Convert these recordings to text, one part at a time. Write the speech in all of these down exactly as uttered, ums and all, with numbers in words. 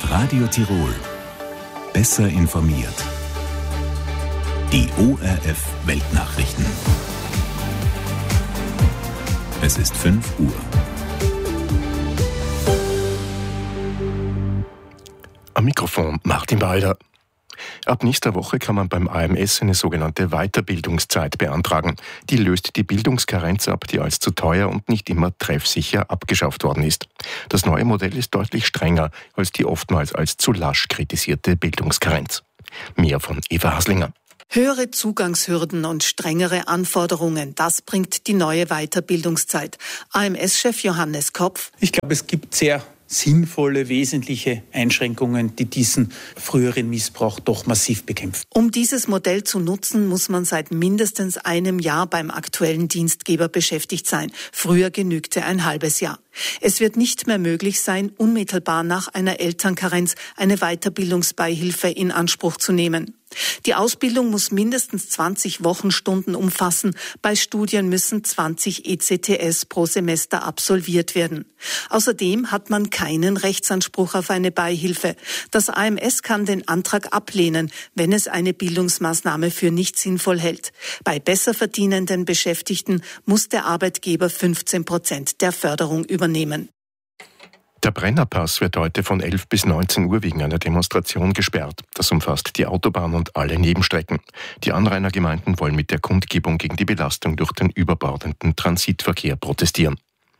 Radio Tirol. Besser informiert. Die O R F Weltnachrichten. Es ist fünf Uhr. Am Mikrofon Martin Balder. Ab nächster Woche kann man beim A M S eine sogenannte Weiterbildungszeit beantragen. Die löst die Bildungskarenz ab, die als zu teuer und nicht immer treffsicher abgeschafft worden ist. Das neue Modell ist deutlich strenger als die oftmals als zu lasch kritisierte Bildungskarenz. Mehr von Eva Haslinger. Höhere Zugangshürden und strengere Anforderungen, das bringt die neue Weiterbildungszeit. A M S-Chef Johannes Kopf. Ich glaube, es gibt sehr sinnvolle, wesentliche Einschränkungen, die diesen früheren Missbrauch doch massiv bekämpfen. Um dieses Modell zu nutzen, muss man seit mindestens einem Jahr beim aktuellen Dienstgeber beschäftigt sein. Früher genügte ein halbes Jahr. Es wird nicht mehr möglich sein, unmittelbar nach einer Elternkarenz eine Weiterbildungsbeihilfe in Anspruch zu nehmen. Die Ausbildung muss mindestens zwanzig Wochenstunden umfassen. Bei Studien müssen zwanzig E C T S pro Semester absolviert werden. Außerdem hat man keinen Rechtsanspruch auf eine Beihilfe. Das A M S kann den Antrag ablehnen, wenn es eine Bildungsmaßnahme für nicht sinnvoll hält. Bei besser verdienenden Beschäftigten muss der Arbeitgeber fünfzehn Prozent der Förderung übernehmen. Der Brennerpass wird heute von elf bis neunzehn Uhr wegen einer Demonstration gesperrt. Das umfasst die Autobahn und alle Nebenstrecken. Die Anrainergemeinden wollen mit der Kundgebung gegen die Belastung durch den überbordenden Transitverkehr protestieren.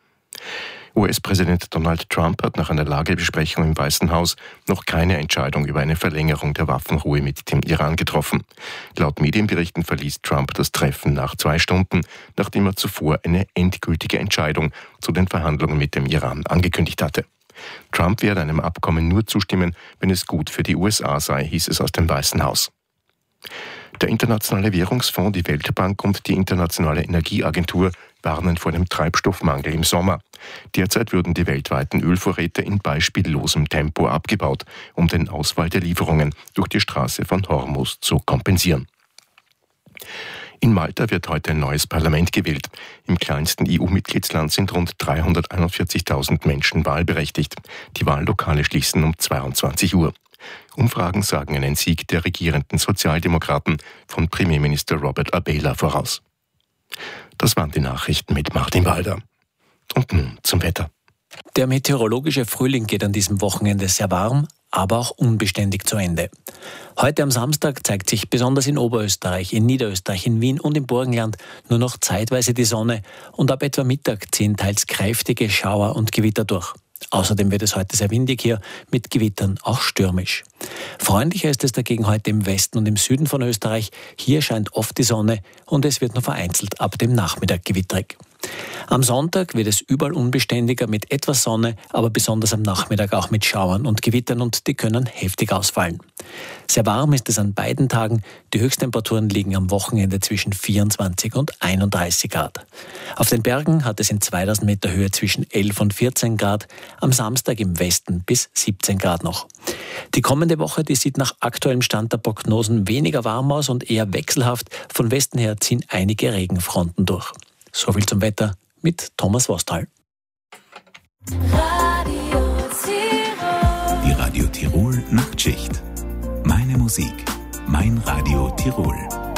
U S-Präsident Donald Trump hat nach einer Lagebesprechung im Weißen Haus noch keine Entscheidung über eine Verlängerung der Waffenruhe mit dem Iran getroffen. Laut Medienberichten verließ Trump das Treffen nach zwei Stunden, nachdem er zuvor eine endgültige Entscheidung zu den Verhandlungen mit dem Iran angekündigt hatte. Trump werde einem Abkommen nur zustimmen, wenn es gut für die U S A sei, hieß es aus dem Weißen Haus. Der Internationale Währungsfonds, die Weltbank und die Internationale Energieagentur warnen vor dem Treibstoffmangel im Sommer. Derzeit würden die weltweiten Ölvorräte in beispiellosem Tempo abgebaut, um den Ausfall der Lieferungen durch die Straße von Hormuz zu kompensieren. In Malta wird heute ein neues Parlament gewählt. Im kleinsten E U-Mitgliedsland sind rund dreihunderteinundvierzigtausend Menschen wahlberechtigt. Die Wahllokale schließen um zweiundzwanzig Uhr. Umfragen sagen einen Sieg der regierenden Sozialdemokraten von Premierminister Robert Abela voraus. Das waren die Nachrichten mit Martin Balder. Und nun zum Wetter. Der meteorologische Frühling geht an diesem Wochenende sehr warm, aber auch unbeständig zu Ende. Heute am Samstag zeigt sich besonders in Oberösterreich, in Niederösterreich, in Wien und im Burgenland nur noch zeitweise die Sonne und ab etwa Mittag ziehen teils kräftige Schauer und Gewitter durch. Außerdem wird es heute sehr windig hier, mit Gewittern auch stürmisch. Freundlicher ist es dagegen heute im Westen und im Süden von Österreich. Hier scheint oft die Sonne und es wird nur vereinzelt ab dem Nachmittag gewitterig. Am Sonntag wird es überall unbeständiger mit etwas Sonne, aber besonders am Nachmittag auch mit Schauern und Gewittern und die können heftig ausfallen. Sehr warm ist es an beiden Tagen. Die Höchsttemperaturen liegen am Wochenende zwischen vierundzwanzig und einunddreißig Grad. Auf den Bergen hat es in zweitausend Meter Höhe zwischen elf und vierzehn Grad, am Samstag im Westen bis siebzehn Grad noch. Die kommende Woche, die sieht nach aktuellem Stand der Prognosen weniger warm aus und eher wechselhaft. Von Westen her ziehen einige Regenfronten durch. So viel zum Wetter mit Thomas Wostal. Radio Tirol. Die Radio Tirol Nachtschicht. Meine Musik, mein Radio Tirol.